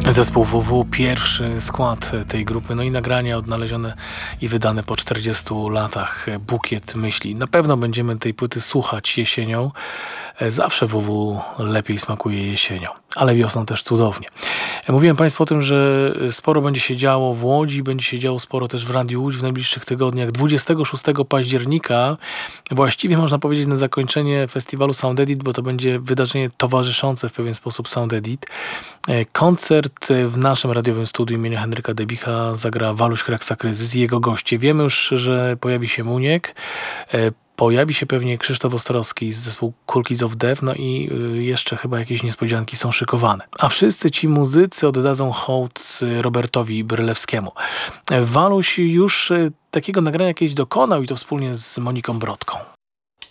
Zespół WW, pierwszy skład tej grupy, no i nagrania odnalezione i wydane po 40 latach. Bukiet myśli. Na pewno będziemy tej płyty słuchać jesienią. Zawsze WW lepiej smakuje jesienią, ale wiosną też cudownie. Mówiłem Państwu o tym, że sporo będzie się działo w Łodzi, będzie się działo sporo też w Radiu Łódź w najbliższych tygodniach. 26 października, właściwie można powiedzieć na zakończenie festiwalu Sound Edit, bo to będzie wydarzenie towarzyszące w pewien sposób Sound Edit. Koncert w naszym radiowym studiu imienia Henryka Debicha zagra Waluś Kraksa Kryzys i jego goście. Wiemy już, że pojawi się Muniek, pojawi się pewnie Krzysztof Ostrowski z zespołu Cool Kids of Death, no i jeszcze chyba jakieś niespodzianki są szykowane. A wszyscy ci muzycy oddadzą hołd Robertowi Brylewskiemu. Waluś już takiego nagrania kiedyś dokonał i to wspólnie z Moniką Brodką.